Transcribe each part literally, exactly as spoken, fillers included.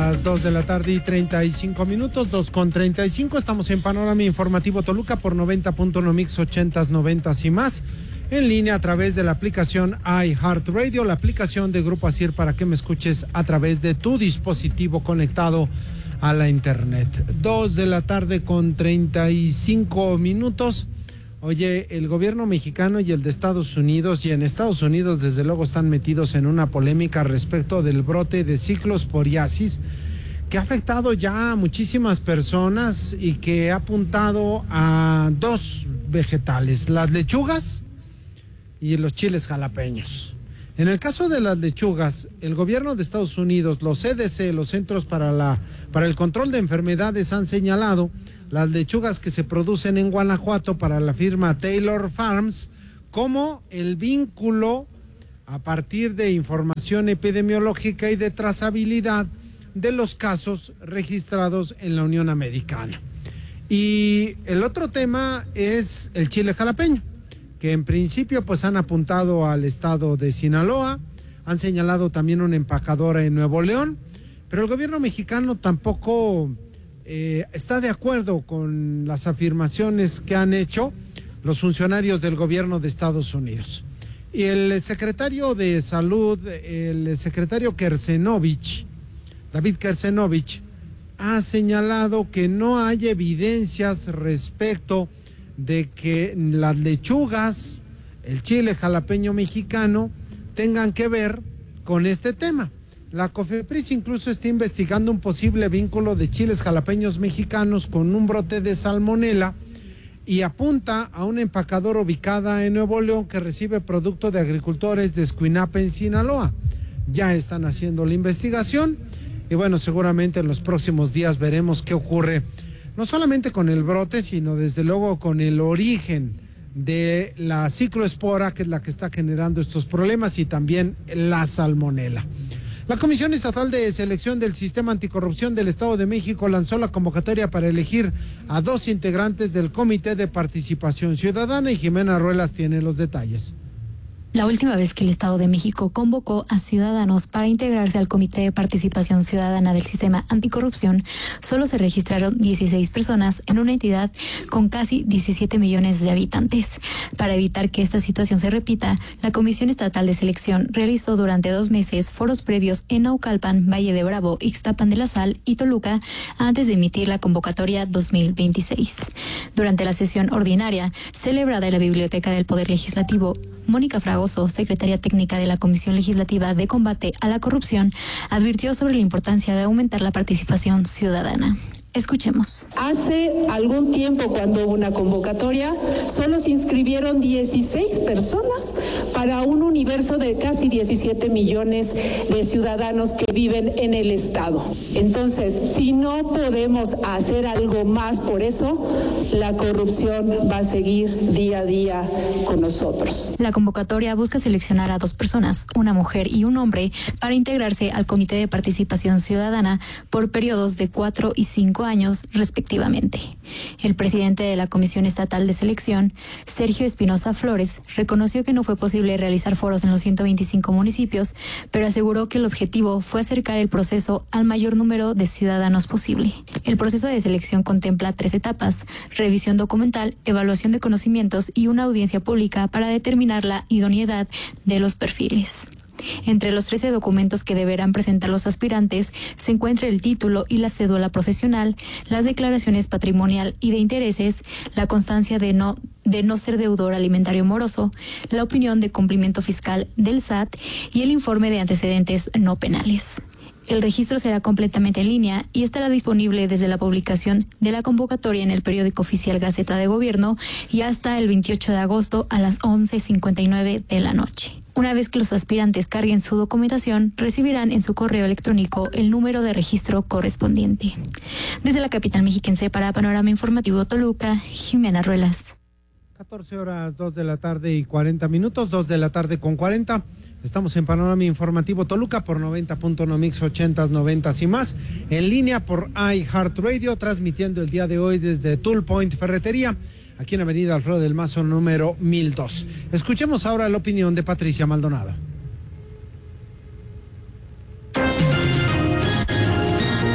las dos de la tarde y treinta y cinco minutos, dos con treinta y cinco. Estamos en Panorama Informativo Toluca por noventa punto uno Mix ochentas, noventas y más. En línea a través de la aplicación iHeartRadio, la aplicación de Grupo Asir para que me escuches a través de tu dispositivo conectado a la internet. Dos de la tarde con treinta y cinco minutos. Oye, el gobierno mexicano y el de Estados Unidos, y en Estados Unidos desde luego están metidos en una polémica respecto del brote de ciclosporiasis que ha afectado ya a muchísimas personas y que ha apuntado a dos vegetales, las lechugas y los chiles jalapeños. En el caso de las lechugas, el gobierno de Estados Unidos, los C D C, los Centros para la para el Control de Enfermedades, han señalado las lechugas que se producen en Guanajuato para la firma Taylor Farms como el vínculo a partir de información epidemiológica y de trazabilidad de los casos registrados en la Unión Americana. Y el otro tema es el chile jalapeño, que en principio pues han apuntado al estado de Sinaloa, han señalado también una empacadora en Nuevo León, pero el gobierno mexicano tampoco eh, está de acuerdo con las afirmaciones que han hecho los funcionarios del gobierno de Estados Unidos. Y el secretario de Salud, el secretario Kersenovich, David Kersenovich, ha señalado que no hay evidencias respecto de que las lechugas, el chile jalapeño mexicano, tengan que ver con este tema. La COFEPRIS incluso está investigando un posible vínculo de chiles jalapeños mexicanos con un brote de salmonela y apunta a una empacadora ubicada en Nuevo León que recibe producto de agricultores de Escuinapa en Sinaloa. Ya están haciendo la investigación y bueno, seguramente en los próximos días veremos qué ocurre, no solamente con el brote, sino desde luego con el origen de la cicloespora, que es la que está generando estos problemas, y también la salmonela. La Comisión Estatal de Selección del Sistema Anticorrupción del Estado de México lanzó la convocatoria para elegir a dos integrantes del Comité de Participación Ciudadana y Jimena Ruelas tiene los detalles. La última vez que el Estado de México convocó a ciudadanos para integrarse al Comité de Participación Ciudadana del Sistema Anticorrupción, solo se registraron dieciséis personas en una entidad con casi diecisiete millones de habitantes. Para evitar que esta situación se repita, la Comisión Estatal de Selección realizó durante dos meses foros previos en Naucalpan, Valle de Bravo, Ixtapan de la Sal y Toluca antes de emitir la convocatoria dos mil veintiséis. Durante la sesión ordinaria, celebrada en la Biblioteca del Poder Legislativo, Mónica Fragoso, secretaria técnica de la Comisión Legislativa de Combate a la Corrupción, advirtió sobre la importancia de aumentar la participación ciudadana. Escuchemos. Hace algún tiempo, cuando hubo una convocatoria, solo se inscribieron dieciséis personas para un universo de casi diecisiete millones de ciudadanos que viven en el Estado. Entonces, si no podemos hacer algo más por eso, la corrupción va a seguir día a día con nosotros. La convocatoria busca seleccionar a dos personas, una mujer y un hombre, para integrarse al Comité de Participación Ciudadana por periodos de cuatro y cinco años respectivamente. El presidente de la Comisión Estatal de Selección, Sergio Espinosa Flores, reconoció que no fue posible realizar foros en los ciento veinticinco municipios, pero aseguró que el objetivo fue acercar el proceso al mayor número de ciudadanos posible. El proceso de selección contempla tres etapas: revisión documental, evaluación de conocimientos y una audiencia pública para determinar la idoneidad de los perfiles. Entre los trece documentos que deberán presentar los aspirantes se encuentra el título y la cédula profesional, las declaraciones patrimonial y de intereses, la constancia de no de no ser deudor alimentario moroso, la opinión de cumplimiento fiscal del S A T y el informe de antecedentes no penales. El registro será completamente en línea y estará disponible desde la publicación de la convocatoria en el periódico oficial Gaceta de Gobierno y hasta el veintiocho de agosto a las once cincuenta y nueve de la noche. Una vez que los aspirantes carguen su documentación, recibirán en su correo electrónico el número de registro correspondiente. Desde la capital mexiquense para Panorama Informativo Toluca, Jimena Ruelas. catorce horas, dos de la tarde y cuarenta minutos, dos de la tarde con cuarenta. Estamos en Panorama Informativo Toluca por noventa punto uno Mix ochentas, noventas y más. En línea por iHeartRadio, transmitiendo el día de hoy desde Tool Point Ferretería, aquí en Avenida Alfredo del Mazo número mil dos. Escuchemos ahora la opinión de Patricia Maldonado.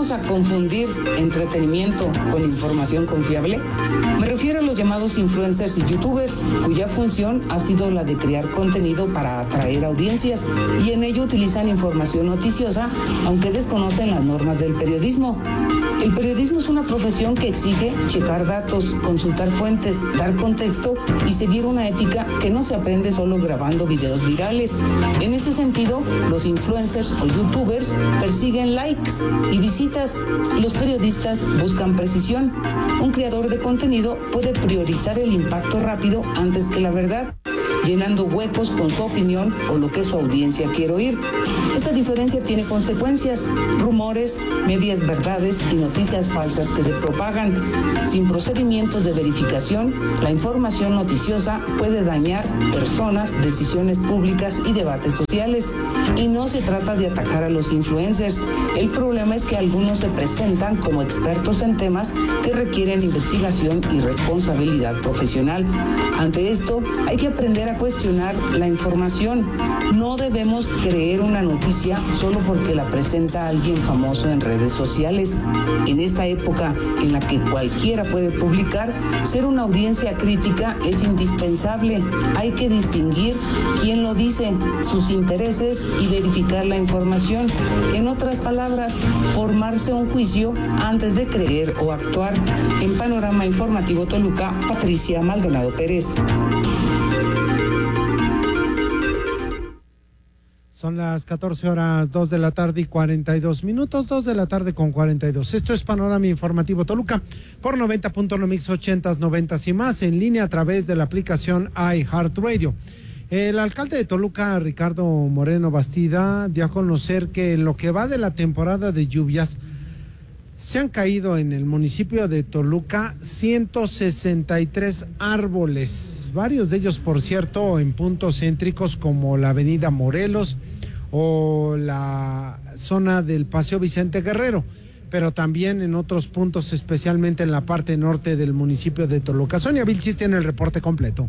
tendemos a confundir entretenimiento con información confiable? Me refiero a los llamados influencers y youtubers, cuya función ha sido la de crear contenido para atraer audiencias y en ello utilizan información noticiosa, aunque desconocen las normas del periodismo. El periodismo es una profesión que exige checar datos, consultar fuentes, dar contexto y seguir una ética que no se aprende solo grabando videos virales. En ese sentido, los influencers o youtubers persiguen likes y visitas. Los periodistas buscan precisión. Un creador de contenido puede priorizar el impacto rápido antes que la verdad, llenando huecos con su opinión o lo que su audiencia quiere oír. Esa diferencia tiene consecuencias: rumores, medias verdades y noticias falsas que se propagan. Sin procedimientos de verificación, la información noticiosa puede dañar personas, decisiones públicas y debates sociales. Y no se trata de atacar a los influencers. El problema es que algunos se presentan como expertos en temas que requieren investigación y responsabilidad profesional. Ante esto, hay que aprender a cuestionar la información. No debemos creer una noticia solo porque la presenta alguien famoso en redes sociales. En esta época en la que cualquiera puede publicar, ser una audiencia crítica es indispensable. Hay que distinguir quién lo dice, sus intereses y verificar la información. En otras palabras, formarse un juicio antes de creer o actuar. En Panorama Informativo Toluca, Patricia Maldonado Pérez. Son las catorce horas, dos de la tarde y cuarenta y dos minutos, dos de la tarde con cuarenta y dos. Esto es Panorama Informativo Toluca por noventa punto uno Mix ochentas, noventas y más, en línea a través de la aplicación iHeartRadio. El alcalde de Toluca, Ricardo Moreno Bastida, dio a conocer que en lo que va de la temporada de lluvias, se han caído en el municipio de Toluca ciento sesenta y tres árboles, varios de ellos, por cierto, en puntos céntricos como la avenida Morelos o la zona del Paseo Vicente Guerrero, pero también en otros puntos, especialmente en la parte norte del municipio de Toluca. Sonia Vilchis tiene el reporte completo.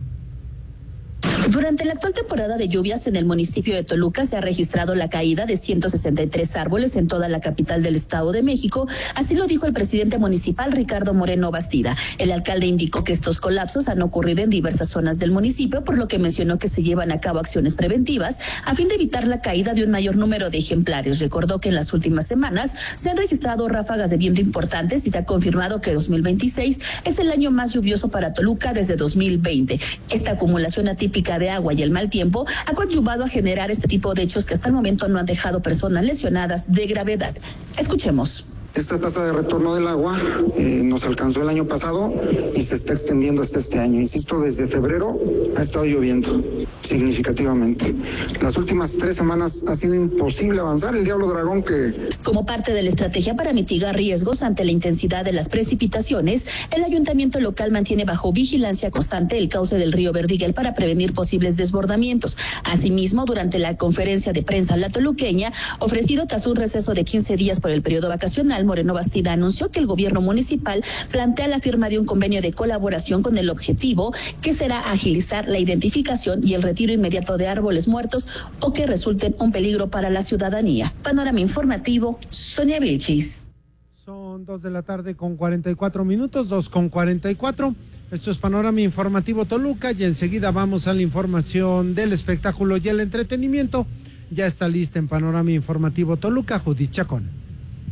Durante la actual temporada de lluvias en el municipio de Toluca se ha registrado la caída de ciento sesenta y tres árboles en toda la capital del Estado de México, así lo dijo el presidente municipal Ricardo Moreno Bastida. El alcalde indicó que estos colapsos han ocurrido en diversas zonas del municipio, por lo que mencionó que se llevan a cabo acciones preventivas a fin de evitar la caída de un mayor número de ejemplares. Recordó que en las últimas semanas se han registrado ráfagas de viento importantes y se ha confirmado que dos mil veintiséis es el año más lluvioso para Toluca desde dos mil veinte. Esta acumulación atípica de agua y el mal tiempo ha coadyuvado a generar este tipo de hechos que hasta el momento no han dejado personas lesionadas de gravedad. Escuchemos. Esta tasa de retorno del agua eh, nos alcanzó el año pasado y se está extendiendo hasta este año. Insisto, desde febrero ha estado lloviendo significativamente. Las últimas tres semanas ha sido imposible avanzar. El diablo dragón que... Como parte de la estrategia para mitigar riesgos ante la intensidad de las precipitaciones, el ayuntamiento local mantiene bajo vigilancia constante el cauce del río Verdiguel para prevenir posibles desbordamientos. Asimismo, durante la conferencia de prensa La Toluqueña, ofrecido tras un receso de quince días por el periodo vacacional, Moreno Bastida anunció que el gobierno municipal plantea la firma de un convenio de colaboración con el objetivo que será agilizar la identificación y el retiro inmediato de árboles muertos o que resulten un peligro para la ciudadanía. Panorama Informativo, Sonia Vilchis. Son dos de la tarde con cuarenta y cuatro minutos, dos con cuarenta y cuatro. Esto es Panorama Informativo Toluca y enseguida vamos a la información del espectáculo y el entretenimiento. Ya está lista en Panorama Informativo Toluca, Judith Chacón.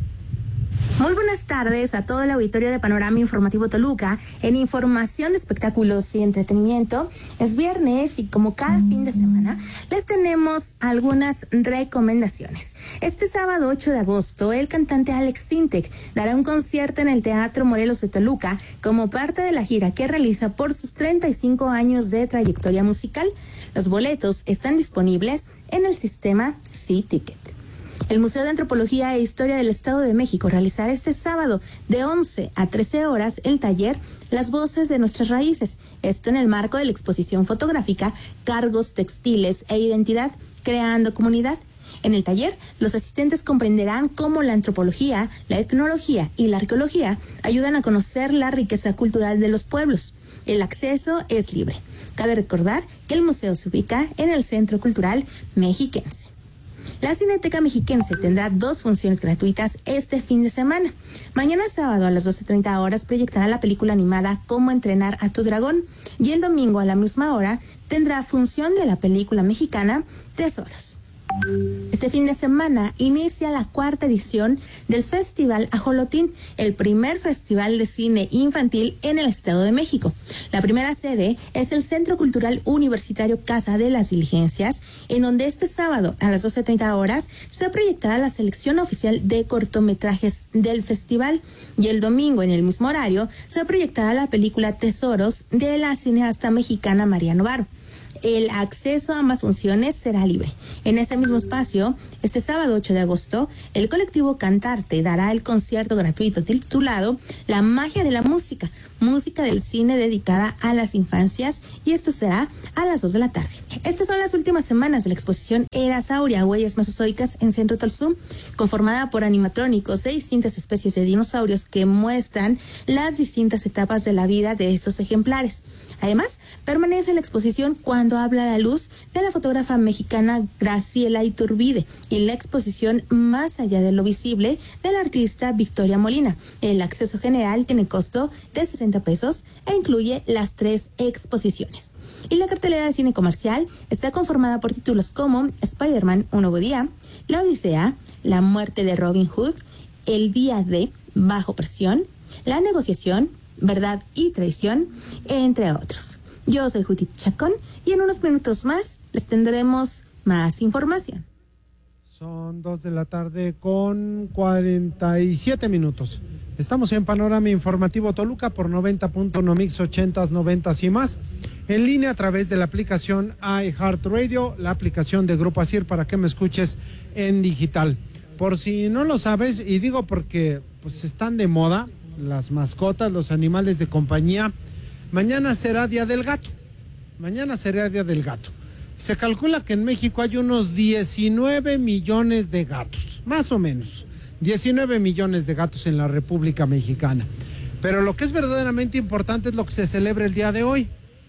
Muy buenas tardes a todo el auditorio de Panorama Informativo Toluca. En información de espectáculos y entretenimiento, es viernes y como cada fin de semana les tenemos algunas recomendaciones. Este sábado ocho de agosto, el cantante Alex Sintek dará un concierto en el Teatro Morelos de Toluca como parte de la gira que realiza por sus treinta y cinco años de trayectoria musical. Los boletos están disponibles en el sistema C-Ticket. El Museo de Antropología e Historia del Estado de México realizará este sábado de once a trece horas el taller Las Voces de Nuestras Raíces. Esto en el marco de la exposición fotográfica Cargos Textiles e Identidad, Creando Comunidad. En el taller, los asistentes comprenderán cómo la antropología, la etnología y la arqueología ayudan a conocer la riqueza cultural de los pueblos. El acceso es libre. Cabe recordar que el museo se ubica en el Centro Cultural Mexiquense. La Cineteca Mexiquense tendrá dos funciones gratuitas este fin de semana. Mañana sábado a las doce treinta horas proyectará la película animada Cómo entrenar a tu dragón y el domingo a la misma hora tendrá función de la película mexicana Tesoros. Este fin de semana inicia la cuarta edición del Festival Ajolotín, el primer festival de cine infantil en el Estado de México. La primera sede es el Centro Cultural Universitario Casa de las Diligencias, en donde este sábado a las doce treinta horas se proyectará la selección oficial de cortometrajes del festival y el domingo en el mismo horario se proyectará la película Tesoros de la cineasta mexicana María Novaro. El acceso a ambas funciones será libre. En ese mismo espacio, este sábado ocho de agosto, el colectivo Cantarte dará el concierto gratuito titulado La magia de la música, música del cine dedicada a las infancias, y esto será a las dos de la tarde. Estas son las últimas semanas de la exposición Eras Aurea, huellas mesozoicas en Centro Tolsú, conformada por animatrónicos de distintas especies de dinosaurios que muestran las distintas etapas de la vida de estos ejemplares. Además, permanece la exposición Cuando habla la luz de la fotógrafa mexicana Graciela Iturbide y la exposición Más allá de lo visible de la artista Victoria Molina. El acceso general tiene costo de sesenta pesos e incluye las tres exposiciones. Y la cartelera de cine comercial está conformada por títulos como Spider-Man, Un nuevo día, La Odisea, La muerte de Robin Hood, El día de Bajo presión, La negociación, Verdad y traición, entre otros. Yo soy Judith Chacón y en unos minutos más les tendremos más información. Son dos de la tarde con cuarenta y siete minutos. Estamos en Panorama Informativo Toluca por noventa punto uno Mix ochentas, noventas y más. En línea a través de la aplicación iHeartRadio, la aplicación de Grupo Asir para que me escuches en digital. Por si no lo sabes, y digo porque pues están de moda las mascotas, los animales de compañía. Mañana será Día del Gato. Mañana será Día del Gato. Se calcula que en México hay unos diecinueve millones de gatos, más o menos. diecinueve millones de gatos en la República Mexicana. Pero lo que es verdaderamente importante es lo que se celebra el día de hoy.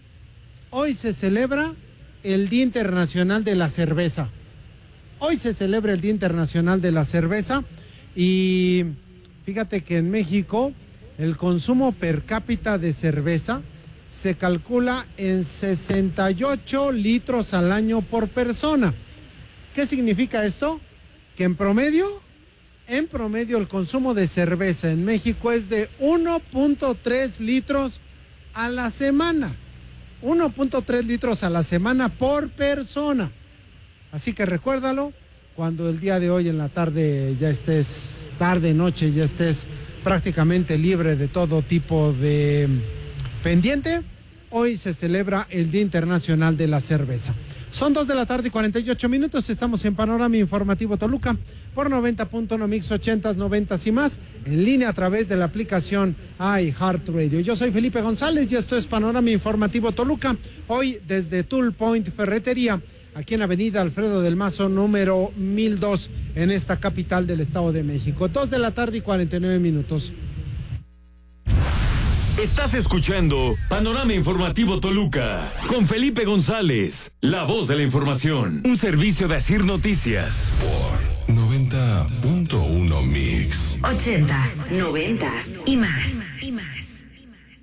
Hoy se celebra el Día Internacional de la Cerveza. Hoy se celebra el Día Internacional de la Cerveza y fíjate que en México el consumo per cápita de cerveza se calcula en sesenta y ocho litros al año por persona. ¿Qué significa esto? Que en promedio, en promedio el consumo de cerveza en México es de uno punto tres litros a la semana. uno punto tres litros a la semana por persona. Así que recuérdalo, cuando el día de hoy en la tarde ya estés, tarde, noche, ya estés prácticamente libre de todo tipo de pendiente, hoy se celebra el Día Internacional de la Cerveza. Son dos de la tarde y cuarenta y ocho minutos, estamos en Panorama Informativo Toluca por noventa punto uno Mix ochentas, noventas y más, en línea a través de la aplicación iHeartRadio. Yo soy Felipe González y esto es Panorama Informativo Toluca, hoy desde Tool Point Ferretería, aquí en Avenida Alfredo del Mazo, número mil dos, en esta capital del Estado de México. Dos de la tarde y cuarenta y nueve minutos. Estás escuchando Panorama Informativo Toluca con Felipe González, la voz de la información. Un servicio de Asir Noticias. Por noventa punto uno Mix. Ochentas, noventas y más.